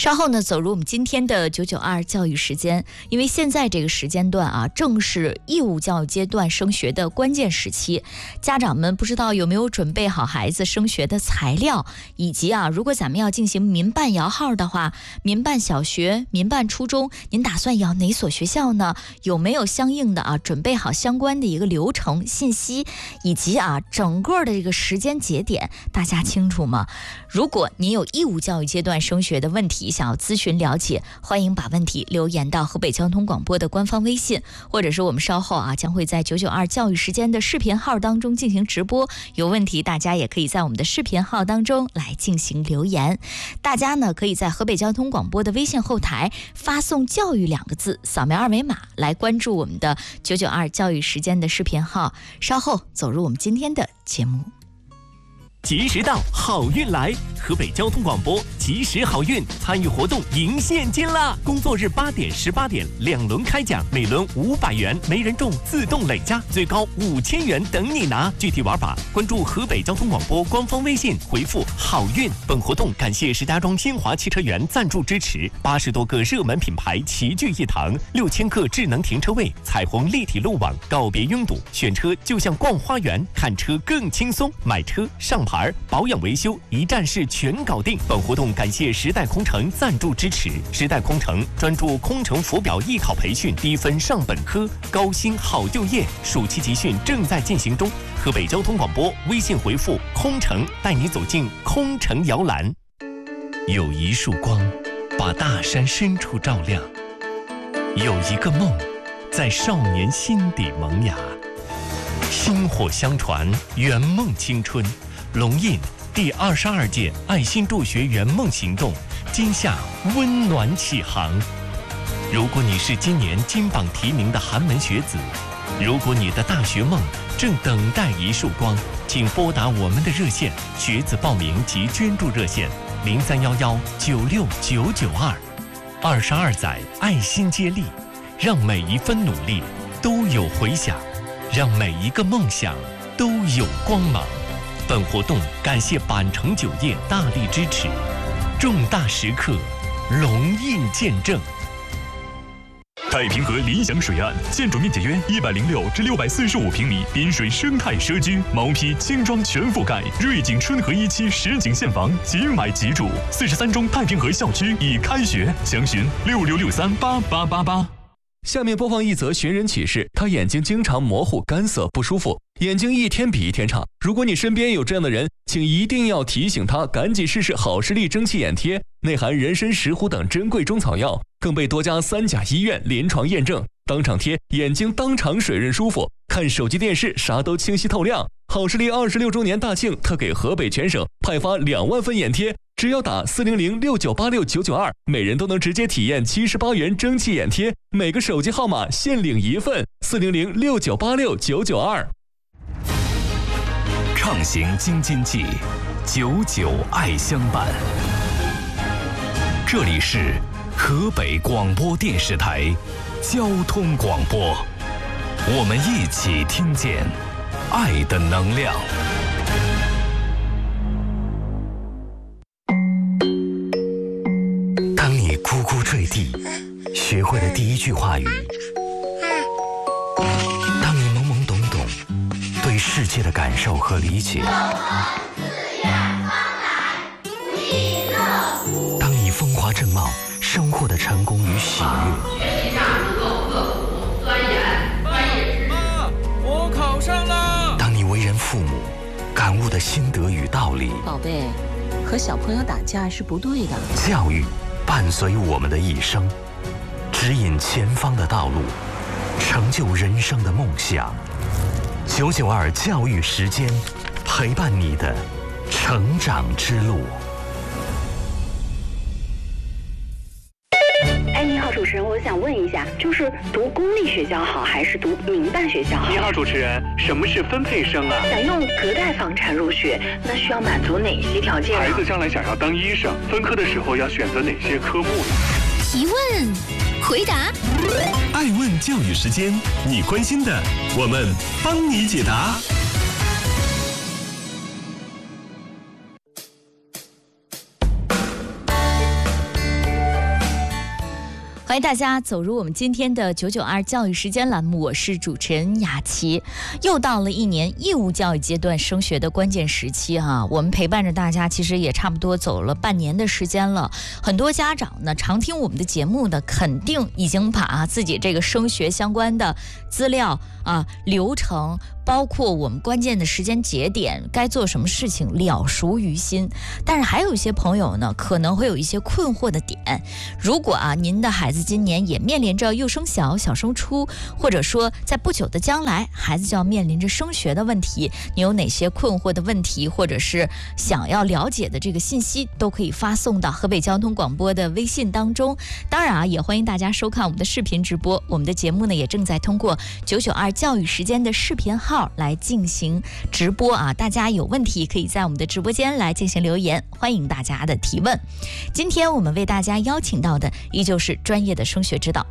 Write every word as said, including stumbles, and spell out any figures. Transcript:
稍后呢，走入我们今天的九九二教育时间，因为现在这个时间段啊，正是义务教育阶段升学的关键时期，家长们不知道有没有准备好孩子升学的材料，以及啊，如果咱们要进行民办摇号的话，民办小学、民办初中，您打算摇哪所学校呢？有没有相应的啊，准备好相关的一个流程信息，以及啊，整个的这个时间节点，大家清楚吗？如果您有义务教育阶段升学的问题，想要咨询了解，欢迎把问题留言到河北交通广播的官方微信，或者是我们稍后啊将会在九九二教育时间的视频号当中进行直播。有问题大家也可以在我们的视频号当中来进行留言。大家呢可以在河北交通广播的微信后台发送教育两个字，扫描二维码来关注我们的九九二教育时间的视频号。稍后走入我们今天的节目。 及时到，好运来！河北交通广播及时好运参与活动赢现金啦！工作日八点、十八点两轮开奖，每轮五百元，没人中自动累加，最高五千元等你拿。具体玩法，关注河北交通广播官方微信，回复“好运”。本活动感谢石家庄新华汽车园赞助支持，八十多个热门品牌齐聚一堂，六千个智能停车位，彩虹立体路网，告别拥堵，选车就像逛花园，看车更轻松，买车上牌保养维修一站式全搞定。本活动感谢时代空乘赞助支持。时代空乘专注空乘浮表艺考培训，低分上本科，高薪好就业。暑期集训正在进行中。河北交通广播微信回复空乘，带你走进空乘摇篮。有一束光把大山深处照亮，有一个梦在少年心底萌芽。薪火相传，圆梦青春。龙印第二十二届爱心助学圆梦行动今夏温暖启航。如果你是今年金榜题名的寒门学子，如果你的大学梦正等待一束光，请拨打我们的热线，学子报名及捐助热线零三幺幺九六九九二。二十二载爱心接力，让每一分努力都有回响，让每一个梦想都有光芒。本活动感谢板城酒业大力支持，重大时刻，龙印见证。 太平河理想水岸，建筑面积约一百零六至六百四十五平米，滨水生态社区，毛坯轻装全覆盖，瑞景春和一期实景现房，即买即住。四十三中太平河校区已开学，详询六六六三八八八八。 下面播放一则寻人启事，他眼睛经常模糊、干涩、不舒服，眼睛一天比一天差。如果你身边有这样的人，请一定要提醒他赶紧试试好视力蒸汽眼贴，内含人参、石斛等珍贵中草药，更被多家三甲医院临床验证，当场贴，眼睛当场水润舒服，看手机电视啥都清晰透亮。好视力二十六周年大庆，特给河北全省派发两万份眼贴，只要打四零零六九八六九九二，每人都能直接体验七十八元蒸汽眼贴，每个手机号码限领一份，四零零六九八六九九二。 畅行京津冀，九九爱相伴。这里是河北广播电视台交通广播，我们一起听见爱的能量。当你咕咕坠地，学会了第一句话语；当你懵懵懂懂，对世界的感受和理解；当你风华正茂，生活的成功与喜悦。 学习上能够刻苦钻研，专业知识。 妈，我考上了。 当你为人父母，感悟的心得与道理。 宝贝，和小朋友打架是不对的。 教育伴随我们的一生，指引前方的道路，成就人生的梦想。九九二教育时间，陪伴你的成长之路。 哎，你好，主持人，我想问一下，就是读公立学校好还是读民办学校好？ 你好，主持人，什么是分配生啊？ 想用隔代房产入学，那需要满足哪些条件啊？ 孩子将来想要当医生，分科的时候要选择哪些科目呢？ 提问，回答。 爱问教育时间，你关心的，我们帮你解答。 欢迎大家走入我们今天的九九二教育时间栏目，我是主持人雅琪。又到了一年义务教育阶段升学的关键时期哈，我们陪伴着大家，其实也差不多走了半年的时间了。很多家长呢，常听我们的节目的，肯定已经把自己这个升学相关的资料啊、流程，包括我们关键的时间节点该做什么事情了熟于心。但是还有一些朋友呢，可能会有一些困惑的点。如果啊，您的孩子今年也面临着幼升小、小升初，或者说在不久的将来，孩子就要面临着升学的问题，你有哪些困惑的问题，或者是想要了解的这个信息，都可以发送到河北交通广播的微信当中。当然啊，也欢迎大家收看我们的视频直播。我们的节目呢，也正在通过九九二教育时间的视频号来进行直播啊，大家有问题可以在我们的直播间来进行留言，欢迎大家的提问。今天我们为大家邀请到的依旧是专业的升学指导